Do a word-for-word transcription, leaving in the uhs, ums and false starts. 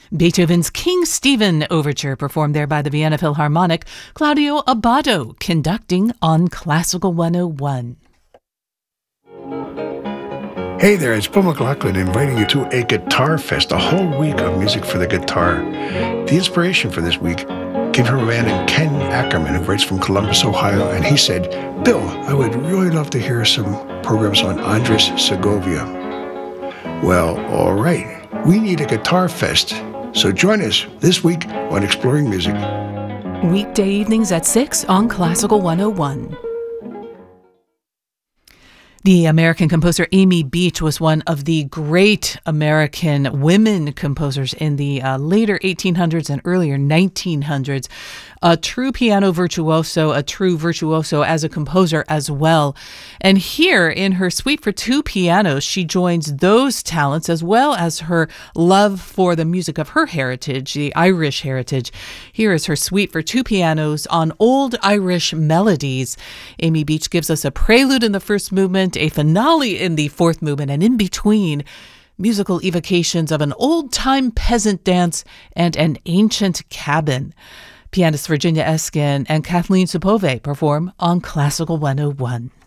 Beethoven's King Stephen Overture, performed there by the Vienna Philharmonic. Claudio Abbado conducting on Classical one oh one. Hey there, it's Bill McLaughlin inviting you to a Guitar Fest, a whole week of music for the guitar. The inspiration for this week came from a man named Ken Ackerman, who writes from Columbus, Ohio, and he said, Bill, I would really love to hear some programs on Andres Segovia. Well, all right, we need a Guitar Fest, so join us this week on Exploring Music. Weekday evenings at six on Classical one oh one. The American composer Amy Beach was one of the great American women composers in the uh, later eighteen hundreds and earlier nineteen hundreds. A true piano virtuoso, a true virtuoso as a composer as well. And here in her Suite for Two Pianos, she joins those talents as well as her love for the music of her heritage, the Irish heritage. Here is her Suite for Two Pianos on Old Irish Melodies. Amy Beach gives us a prelude in the first movement, a finale in the fourth movement, and in between, musical evocations of an old-time peasant dance and an ancient cabin. Pianist Virginia Eskin and Kathleen Sepove perform on Classical one oh one.